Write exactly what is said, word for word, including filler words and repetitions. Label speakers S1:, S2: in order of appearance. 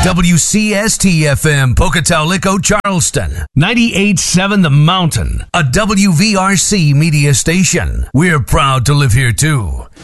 S1: W C S T F M, Pocatello, Charleston. ninety-eight point seven The Mountain, a W V R C media station. We're proud to live here, too.